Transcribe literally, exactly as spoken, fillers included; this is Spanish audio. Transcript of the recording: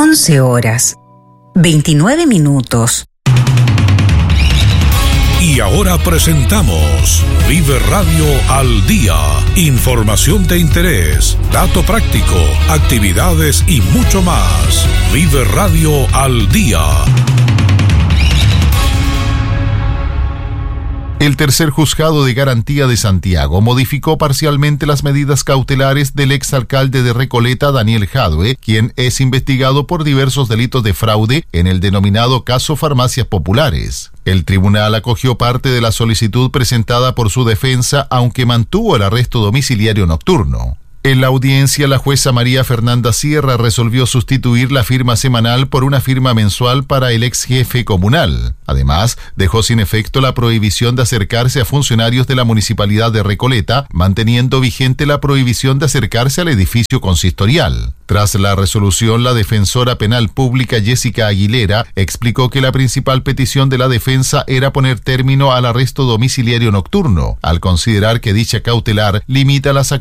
once horas, veintinueve minutos. Y ahora presentamos Vive Radio al Día. Información de interés, dato práctico, actividades y mucho más. Vive Radio al Día. El tercer juzgado de garantía de Santiago modificó parcialmente las medidas cautelares del exalcalde de Recoleta, Daniel Jadwe, quien es investigado por diversos delitos de fraude en el denominado caso Farmacias Populares. El tribunal acogió parte de la solicitud presentada por su defensa, aunque mantuvo el arresto domiciliario nocturno. En la audiencia, la jueza María Fernanda Sierra resolvió sustituir la firma semanal por una firma mensual para el ex jefe comunal. Además, dejó sin efecto la prohibición de acercarse a funcionarios de la Municipalidad de Recoleta, manteniendo vigente la prohibición de acercarse al edificio consistorial. Tras la resolución, la defensora penal pública Jessica Aguilera explicó que la principal petición de la defensa era poner término al arresto domiciliario nocturno, al considerar que dicha cautelar limita las actividades